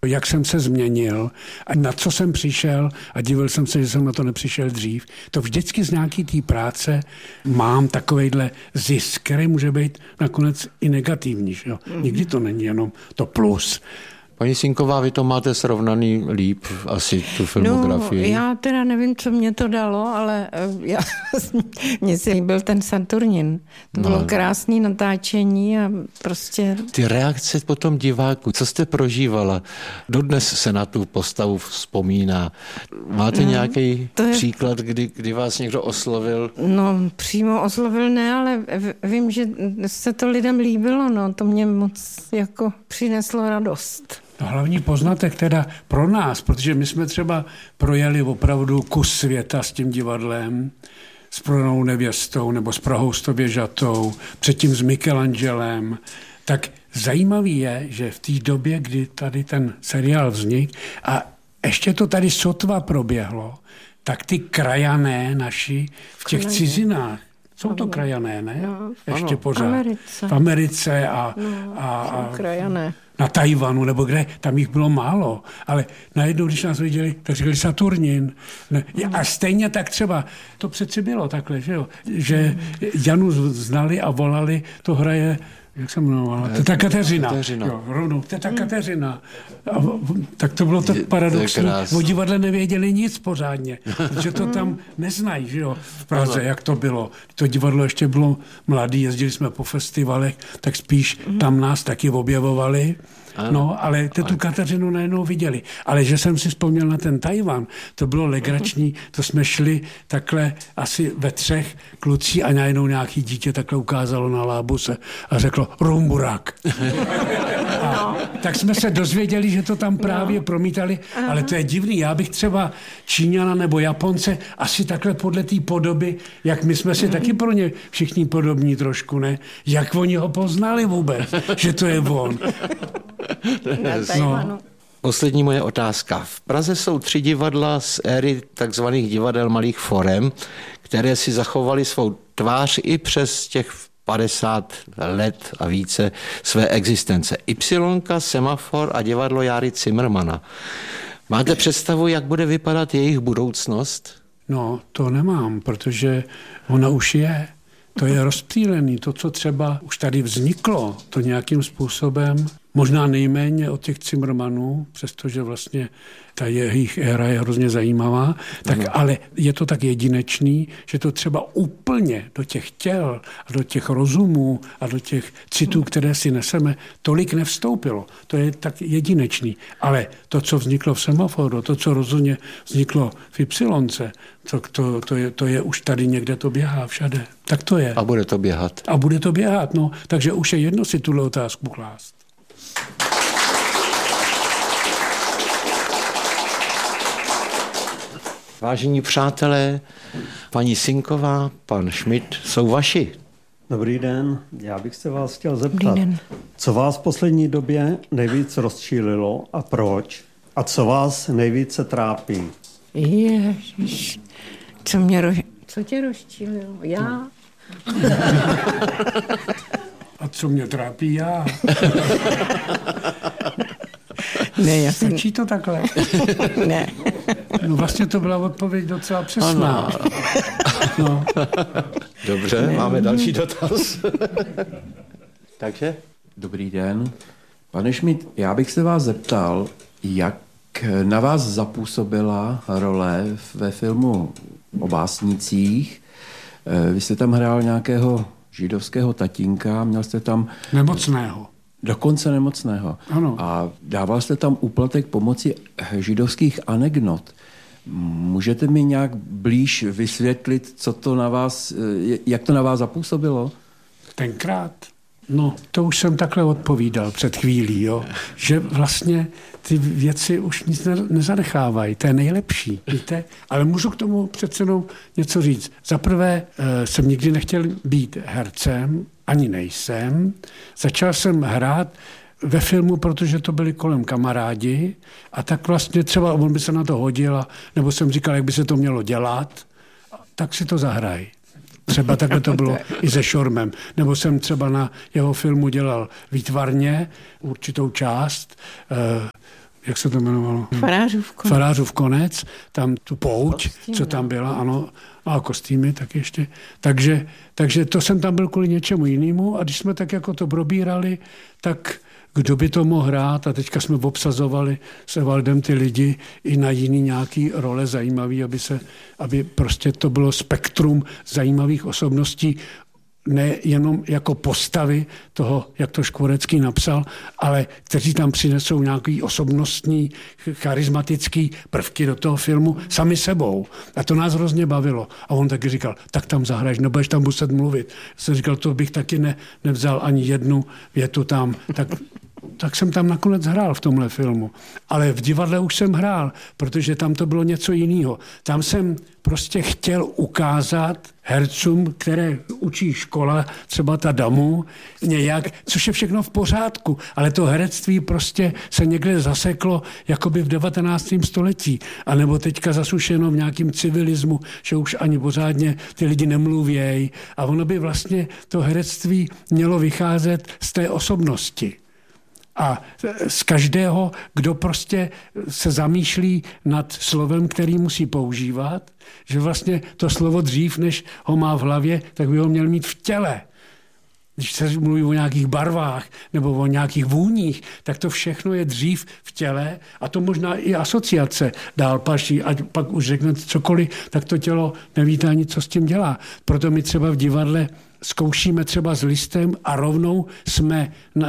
jak jsem se změnil a na co jsem přišel a divil jsem se, že jsem na to nepřišel dřív. To vždycky z nějaký té práce mám takovejhle zisk, který může být nakonec i negativní. Že jo? Nikdy to není jenom to plus. Paní Sinková, vy to máte srovnaný líp, asi tu filmografii. No, já teda nevím, co mě to dalo, ale mně se líbil ten Saturnin. To bylo krásné natáčení a prostě... Ty reakce potom diváků, co jste prožívala? Dodnes se na tu postavu vzpomíná. Máte nějaký příklad, kdy vás někdo oslovil? No, přímo oslovil ne, ale vím, že se to lidem líbilo, no, to mě moc jako přineslo radost. Hlavní poznatek teda pro nás, protože my jsme třeba projeli opravdu kus světa s tím divadlem, s Prodanou nevěstou nebo s Prahou 100 běžatou, předtím s Michelangelem, tak zajímavý je, že v té době, kdy tady ten seriál vznikl a ještě to tady sotva proběhlo, tak ty krajané naši v těch cizinách, jsou to krajané, ne? No, ještě pořád. Americe. V Americe a krajané. Na Tajvanu, nebo kde, tam jich bylo málo. Ale najednou, když nás viděli, tak říkali Saturnin. A stejně tak třeba, to přeci bylo takhle, že jo? Že Janu znali a volali, to hraje, jak se jmenovala? Teta Kateřina. Jo, rovnou, Teta Kateřina. Tak to bylo to paradoxní. O divadle nevěděli nic pořádně, protože to tam neznají, že jo, v Praze, jak to bylo. To divadlo ještě bylo mladý, jezdili jsme po festivalech, tak spíš tam nás taky objevovali. No, ale tu Kateřinu najednou viděli. Ale že jsem si vzpomněl na ten Tajvan, to bylo legrační, to jsme šli takhle asi ve 3 kluci a najednou nějaký dítě takhle ukázalo na lábuse a řeklo rumburak. Tak jsme se dozvěděli, že to tam právě promítali, ale to je divný. Já bych třeba Číňana nebo Japonce asi takhle podle té podoby, jak my jsme si taky pro ně všichni podobní trošku, ne? Jak oni ho poznali vůbec, že to je on. No. Poslední moje otázka. V Praze jsou 3 divadla z éry takzvaných divadel malých forem, které si zachovaly svou tvář i přes těch 50 let a více své existence. Ypsilonka, Semafor a divadlo Járy Cimrmana. Máte představu, jak bude vypadat jejich budoucnost? No, to nemám, protože ona už je. To je rozptýlený. To, co třeba už tady vzniklo, to nějakým způsobem, možná nejméně od těch Cimrmanů, přestože vlastně ta jejich éra je hrozně zajímavá, tak ale je to tak jedinečný, že to třeba úplně do těch těl a do těch rozumů a do těch citů, které si neseme, tolik nevstoupilo. To je tak jedinečný. Ale to, co vzniklo v Semaforu, to, co rozhodně vzniklo v Ypsilonce, to je už tady někde, to běhá všade. Tak to je. A bude to běhat. A bude to běhat, no. Takže už je jedno si tuhle otázku klást. Vážení přátelé, paní Sinková, pan Schmidt jsou vaši. Dobrý den, já bych se vás chtěl zeptat, co vás v poslední době nejvíc rozčílilo a proč? A co vás nejvíce trápí? Ježiš, co tě rozčílilo? Já? A co mě trápí já? Ne, Stačí to takhle? Ne. No vlastně to byla odpověď docela přesná. No. Dobře, máme další dotaz. Takže? Dobrý den. Pane Schmidt, já bych se vás zeptal, jak na vás zapůsobila role ve filmu o básnicích. Vy jste tam hrál nějakého židovského tatínka, měl jste tam... Nemocného. Dokonce nemocného. Ano. A dával jste tam úplatek pomocí židovských anekdot. Můžete mi nějak blíž vysvětlit, co to na vás, jak to na vás zapůsobilo? Tenkrát? No, to už jsem takhle odpovídal před chvílí, jo? Že vlastně ty věci už nic nezanechávají, to je nejlepší, víte? Ale můžu k tomu přece něco říct. Za prvé jsem nikdy nechtěl být hercem, ani nejsem. Začal jsem hrát ve filmu, protože to byli kolem kamarádi a tak vlastně třeba on by se na to hodil, nebo jsem říkal, jak by se to mělo dělat, tak si to zahraj. Třeba takhle to bylo i se Šormem. Nebo jsem třeba na jeho filmu dělal výtvarně určitou část. jak se to jmenovalo? Farářův konec, tam tu pouť, kostým, co tam byla, ano, a kostýmy tak ještě. Takže to jsem tam byl kvůli něčemu jinému a když jsme tak jako to probírali, tak kdo by to mohl hrát a teďka jsme obsazovali s Evaldem ty lidi i na jiný nějaký role zajímavý, aby prostě to bylo spektrum zajímavých osobností, ne jenom jako postavy toho, jak to Škvorecký napsal, ale kteří tam přinesou nějaký osobnostní, charismatický prvky do toho filmu sami sebou. A to nás hrozně bavilo. A on taky říkal, tak tam zahraješ, nebudeš tam muset mluvit. Jsem říkal, to bych taky nevzal ani jednu větu tam. Tak jsem tam nakonec hrál v tomhle filmu. Ale v divadle už jsem hrál, protože tam to bylo něco jiného. Tam jsem prostě chtěl ukázat hercům, které učí škola, třeba ta Damu, nějak, což je všechno v pořádku, ale to herectví prostě se někde zaseklo jakoby v 19. století, anebo teďka zasušeno v nějakým civilismu, že už ani pořádně ty lidi nemluvějí a ono by vlastně to herectví mělo vycházet z té osobnosti. A z každého, kdo prostě se zamýšlí nad slovem, který musí používat, že vlastně to slovo dřív, než ho má v hlavě, tak by ho měl mít v těle. Když se mluví o nějakých barvách nebo o nějakých vůních, tak to všechno je dřív v těle a to možná i asociace dál paší, ať pak už řeknete cokoliv, tak to tělo nevíte ani, co s tím dělá. Proto my třeba v divadle zkoušíme třeba s listem a rovnou jsme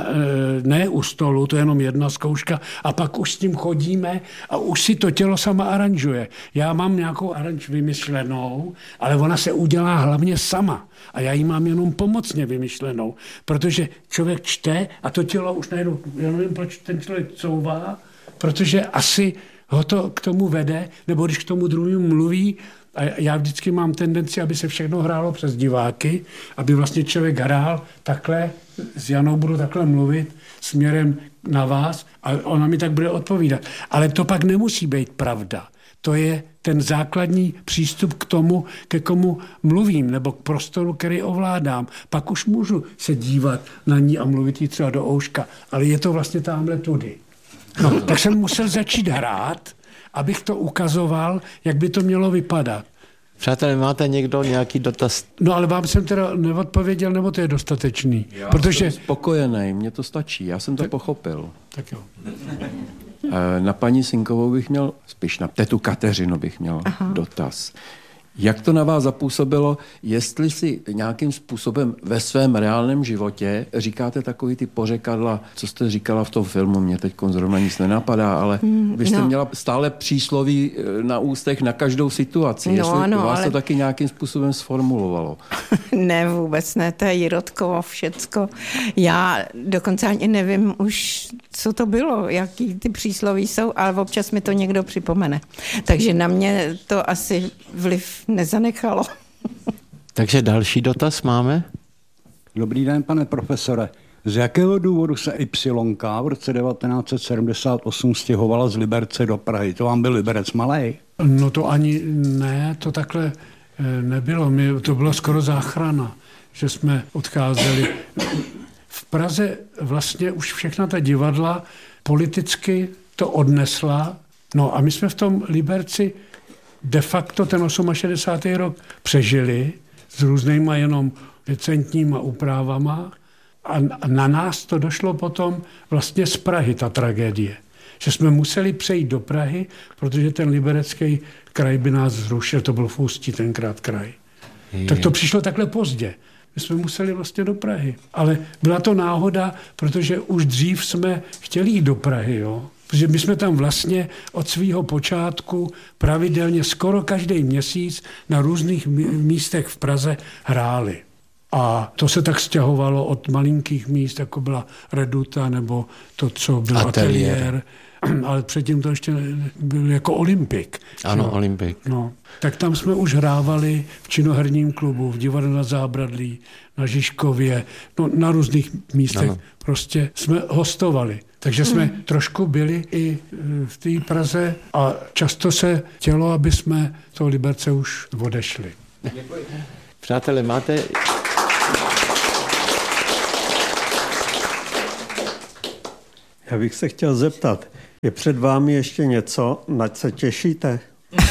ne u stolu, to je jenom jedna zkouška, a pak už s tím chodíme a už si to tělo sama aranžuje. Já mám nějakou aranž vymyšlenou, ale ona se udělá hlavně sama. A já ji mám jenom pomocně vymyšlenou, protože člověk čte a to tělo už najednou, já nevím, proč ten člověk couvá, protože asi ho to k tomu vede, nebo když k tomu druhému mluví. A já vždycky mám tendenci, aby se všechno hrálo přes diváky, aby vlastně člověk hrál takhle, s Janou budu takhle mluvit směrem na vás a ona mi tak bude odpovídat. Ale to pak nemusí být pravda. To je ten základní přístup k tomu, ke komu mluvím, nebo k prostoru, který ovládám. Pak už můžu se dívat na ní a mluvit jí třeba do ouška, ale je to vlastně tamhle tudy. No, tak jsem musel začít hrát, abych to ukazoval, jak by to mělo vypadat. Přátelé, máte někdo nějaký dotaz? No ale vám jsem teda neodpověděl, nebo to je dostatečný? Jsem spokojený, mně to stačí, já jsem to pochopil. Tak jo. Na paní Sinkovou bych měl, spíš na tetu Kateřinu bych měl dotaz. Jak to na vás zapůsobilo, jestli si nějakým způsobem ve svém reálném životě říkáte takový ty pořekadla, co jste říkala v tom filmu, mě teď zrovna nic nenapadá, ale vy jste měla stále přísloví na ústech na každou situaci. Jestli vás to taky nějakým způsobem sformulovalo. Ne, vůbec ne, to je Jirotkovo všecko. Já dokonce ani nevím už, co to bylo, jaký ty přísloví jsou, ale občas mi to někdo připomene. Takže na mě to asi vliv nezanechalo. Takže další dotaz máme? Dobrý den, pane profesore. Z jakého důvodu se Ypsilonka v roce 1978 stěhovala z Liberce do Prahy? To vám byl Liberec malej? No to ani ne, to takhle nebylo. To bylo skoro záchrana, že jsme odcházeli. V Praze vlastně už všechna ta divadla politicky to odnesla. No a my jsme v tom Liberci de facto ten 68. rok přežili s různýma jenom decentníma úpravama a na nás to došlo potom vlastně z Prahy, ta tragédie. Že jsme museli přejít do Prahy, protože ten liberecký kraj by nás zrušil, to byl v Ústí tenkrát kraj. Tak to přišlo takhle pozdě. My jsme museli vlastně do Prahy. Ale byla to náhoda, protože už dřív jsme chtěli jít do Prahy, jo. Protože my jsme tam vlastně od svého počátku pravidelně skoro každý měsíc na různých místech v Praze hráli. A to se tak stěhovalo od malinkých míst, jako byla Reduta, nebo to, co byl ateliér. Ale předtím to ještě byl jako Olympik. Ano, Olympik. No, tak tam jsme už hrávali v činoherním klubu, v divadle na Zábradlí, na Žižkově, no, na různých místech. Ano. Prostě jsme hostovali. Takže jsme trošku byli i v té Praze a často se chtělo, aby jsme toho Liberce už odešli. Děkuji. Přátelé, máte... Já bych se chtěl zeptat, Je před vámi ještě něco, nač se těšíte?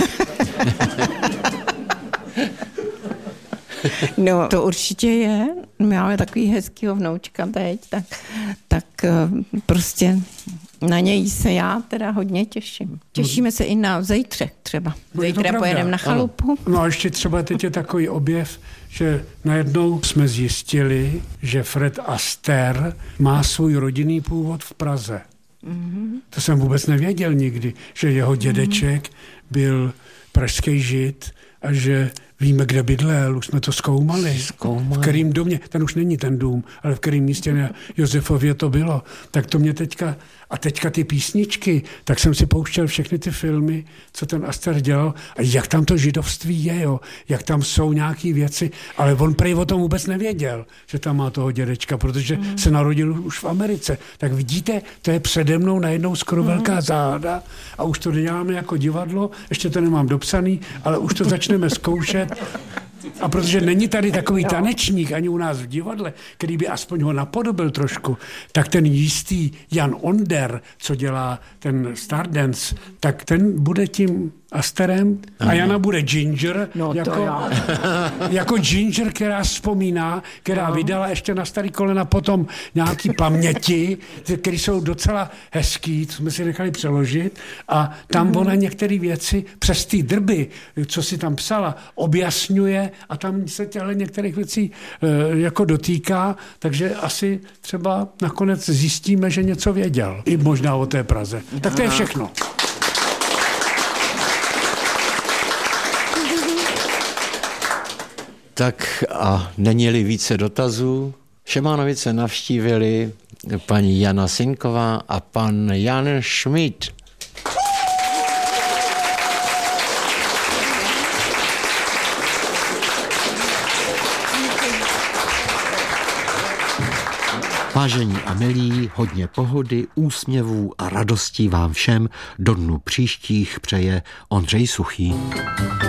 No, to určitě je. Máme takový hezkýho vnoučka teď, tak prostě na něj se já teda hodně těším. Těšíme se i na zítřek třeba. Zítra pojedeme na chalupu. No a ještě třeba teď je takový objev, že najednou jsme zjistili, že Fred Astaire má svůj rodinný původ v Praze. Mm-hmm. To jsem vůbec nevěděl nikdy, že jeho dědeček byl pražský Žid a že víme, kde bydlel, už jsme to zkoumali. V kterým domě, ten už není ten dům, ale v kterém místě na Josefově to bylo. Tak to mě teďka ty písničky, tak jsem si pouštěl všechny ty filmy, co ten Astaire dělal a jak tam to židovství je, jo, jak tam jsou nějaký věci, ale on prej o tom vůbec nevěděl, že tam má toho dědečka, protože se narodil už v Americe. Tak vidíte, to je přede mnou najednou skoro velká záhada a už to děláme jako divadlo, ještě to nemám dopsaný, ale už to začneme zkoušet. A protože není tady takový tanečník ani u nás v divadle, který by aspoň ho napodobil trošku, tak ten jistý Jan Onder, co dělá ten Stardance, tak ten bude tím Astairem a Jana bude Ginger, jako Ginger, která vzpomíná, která vydala ještě na starý kolena potom nějaký paměti, které jsou docela hezký, co jsme si nechali přeložit a tam ona některé věci přes ty drby, co si tam psala, objasňuje a tam se těchto některých věcí jako dotýká, takže asi třeba nakonec zjistíme, že něco věděl. I možná o té Praze. Tak to je všechno. Tak a není-li více dotazů, Šemánovice navštívili paní Jana Sinková a pan Jan Schmidt. Vážení a milí, hodně pohody, úsměvů a radostí vám všem do dnů příštích přeje Ondřej Suchý.